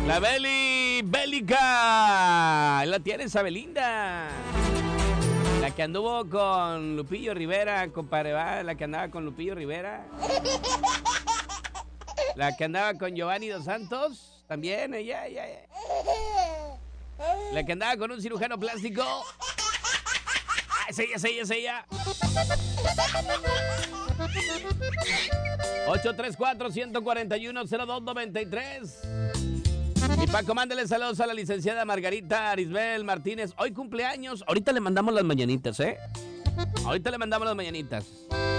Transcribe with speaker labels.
Speaker 1: La Bélica. La tiene esa Belinda. La que anduvo con Lupillo Rivera, compadre, ¿va? La que andaba con Lupillo Rivera. La que andaba con Giovanni Dos Santos. También, ella. La que andaba con un cirujano plástico. Ah, es ella. 834-141-0293. Y Paco, mándale saludos a la licenciada Margarita Arisbel Martínez. Hoy cumpleaños. Ahorita le mandamos las mañanitas, ¿eh? Ahorita le mandamos las mañanitas.